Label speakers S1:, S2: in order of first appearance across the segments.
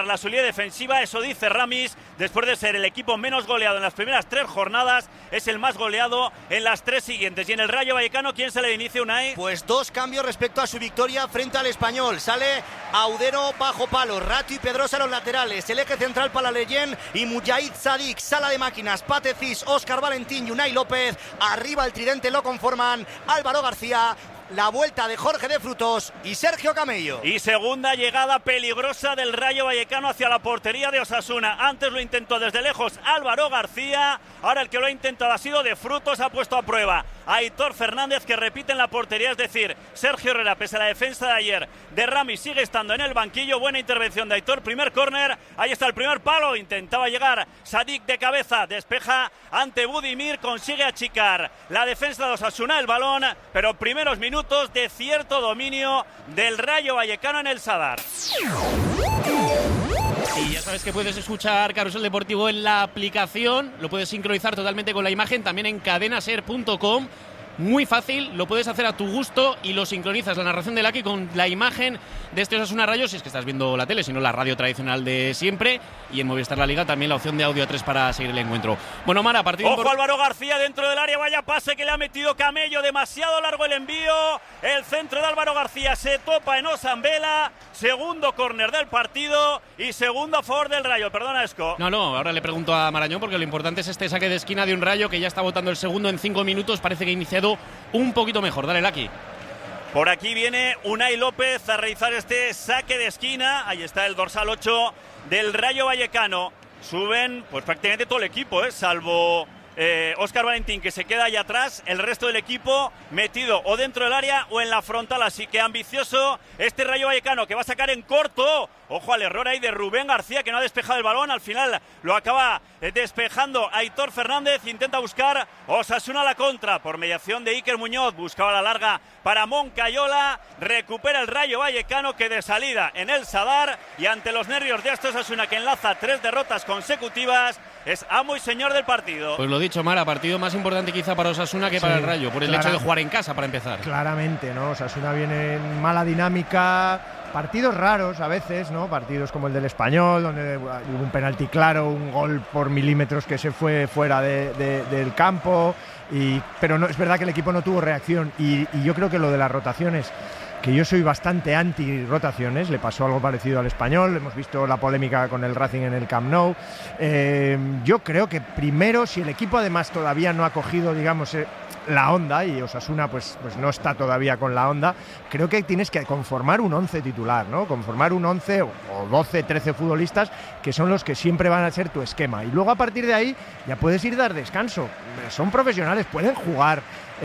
S1: recuperar la solidez defensiva. Eso dice Ramis, después de ser el equipo menos goleado en las primeras 3 jornadas, es el más goleado en las 3 siguientes. Y en el Rayo Vallecano, ¿quién se le inicia, Unai?
S2: Pues 2 cambios respecto a su victoria frente al Español. Sale Audero bajo palo, Rato y Pedrosa a los laterales, el eje central para Leyen y Mujahid Sadik, sala de máquinas, Patecis, Óscar Valentín y Unai López. Arriba el tridente lo conforman Álvaro García, la vuelta de Jorge de Frutos y Sergio Camello.
S1: Y segunda llegada peligrosa del Rayo Vallecano hacia la portería de Osasuna. Antes lo intentó desde lejos Álvaro García, ahora el que lo ha intentado ha sido de Frutos, ha puesto a prueba a Aitor Fernández, que repite en la portería, es decir, Sergio Herrera, pese a la defensa de ayer de Ramis, sigue estando en el banquillo. Buena intervención de Aitor, primer córner, ahí está el primer palo, intentaba llegar Sadik de cabeza, despeja ante Budimir, consigue achicar la defensa de Osasuna el balón, pero primeros minutos de cierto dominio del Rayo Vallecano en el Sadar.
S3: Y ya sabes que puedes escuchar Carrusel Deportivo en la aplicación, lo puedes sincronizar totalmente con la imagen, también en cadenaser.com. Muy fácil, lo puedes hacer a tu gusto y lo sincronizas la narración de Laki con la imagen de este Osasuna Rayo, si es que estás viendo la tele, si no la radio tradicional de siempre, y en Movistar La Liga también la opción de audio a 3 para seguir el encuentro. Bueno, Mara, partido
S1: Ojo, Álvaro García dentro del área, vaya pase que le ha metido Camello, demasiado largo el envío, el centro de Álvaro García se topa en Osambela, segundo córner del partido y segundo a favor del Rayo. Perdona, Esco.
S3: No, ahora le pregunto a Marañón, porque lo importante es este saque de esquina de un Rayo que ya está votando el segundo en 5 minutos, parece que ha iniciado un poquito mejor. Dale, Laki.
S1: Por aquí viene Unai López a realizar este saque de esquina. Ahí está el dorsal 8 del Rayo Vallecano. Suben pues prácticamente todo el equipo, salvo Óscar Valentín, que se queda ahí atrás. El resto del equipo metido o dentro del área o en la frontal. Así que ambicioso este Rayo Vallecano, que va a sacar en corto. Ojo al error ahí de Rubén García, que no ha despejado el balón. Al final lo acaba despejando Aitor Fernández. Intenta buscar Osasuna a la contra por mediación de Iker Muñoz. Buscaba la larga para Moncayola. Recupera el Rayo Vallecano, que de salida en el Sadar y ante los nervios de este Osasuna, que enlaza 3 derrotas consecutivas, es amo y señor del partido.
S3: Pues lo dicho, Mara, partido más importante quizá para Osasuna que para el Rayo, por el hecho de jugar en casa para empezar.
S4: Claramente, ¿no? Osasuna viene en mala dinámica. Partidos raros a veces, ¿no? Partidos como el del Español, donde hubo un penalti claro, un gol por milímetros que se fue fuera del campo. Pero no, es verdad que el equipo no tuvo reacción. Y yo creo que lo de las rotaciones, que yo soy bastante anti-rotaciones, le pasó algo parecido al Español, hemos visto la polémica con el Racing en el Camp Nou. Yo creo que primero, si el equipo además todavía no ha cogido, digamos, la onda, y Osasuna pues no está todavía con la onda, creo que tienes que conformar un 11 titular, ¿no? Conformar un 11 o 12, 13 futbolistas que son los que siempre van a ser tu esquema. Y luego a partir de ahí ya puedes ir a dar descanso. Son profesionales, pueden jugar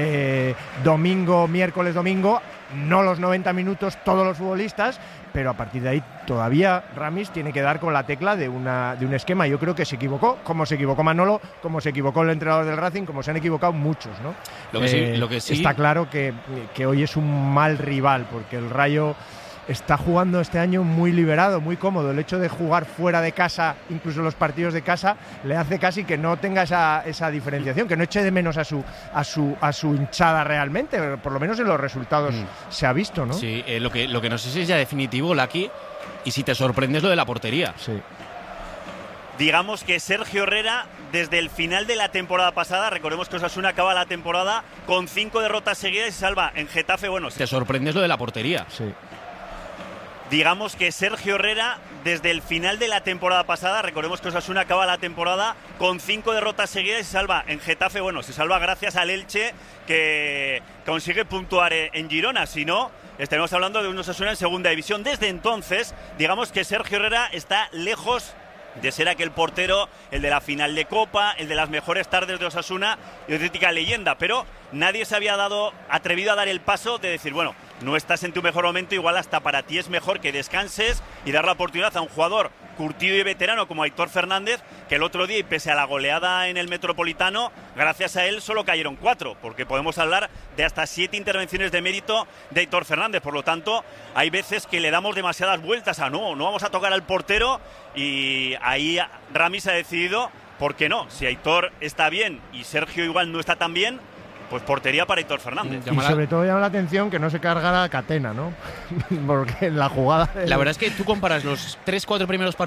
S4: domingo, miércoles, domingo, no los 90 minutos todos los futbolistas, pero a partir de ahí todavía Ramis tiene que dar con la tecla de un esquema. Yo creo que se equivocó, como se equivocó Manolo, como se equivocó el entrenador del Racing, como se han equivocado muchos, ¿no?
S3: Lo que sí
S4: está claro que hoy es un mal rival, porque el Rayo está jugando este año muy liberado, muy cómodo. El hecho de jugar fuera de casa, incluso los partidos de casa, le hace casi que no tenga esa diferenciación, que no eche de menos a su hinchada realmente, por lo menos en los resultados se ha visto, ¿no?
S3: Sí, lo que no sé si es ya definitivo, Laki, y si te sorprendes lo de la portería.
S4: Sí.
S1: Digamos que Sergio Herrera, desde el final de la temporada pasada, recordemos que Osasuna acaba la temporada con 5 derrotas seguidas y se salva en Getafe. Bueno,
S3: te sorprendes lo de la portería.
S4: Sí.
S1: Digamos que Sergio Herrera, desde el final de la temporada pasada, recordemos que Osasuna acaba la temporada con 5 derrotas seguidas y se salva en Getafe. Bueno, se salva gracias al Elche, que consigue puntuar en Girona. Si no, estaremos hablando de un Osasuna en segunda división. Desde entonces, digamos que Sergio Herrera está lejos de ser aquel portero, el de la final de Copa, el de las mejores tardes de Osasuna y auténtica leyenda, pero nadie se había atrevido a dar el paso de decir, bueno, no estás en tu mejor momento, igual hasta para ti es mejor que descanses y dar la oportunidad a un jugador curtido y veterano como Aitor Fernández, que el otro día, y pese a la goleada en el Metropolitano, gracias a él solo cayeron 4, porque podemos hablar de hasta 7 intervenciones de mérito de Aitor Fernández. Por lo tanto, hay veces que le damos demasiadas vueltas a no vamos a tocar al portero, y ahí Ramis ha decidido, ¿por qué no? Si Aitor está bien y Sergio igual no está tan bien, pues portería para Aitor Fernández.
S4: Y sobre todo llama la atención que no se cargara Catena, ¿no? Porque en la jugada...
S3: La verdad es que tú comparas los 3-4 primeros partidos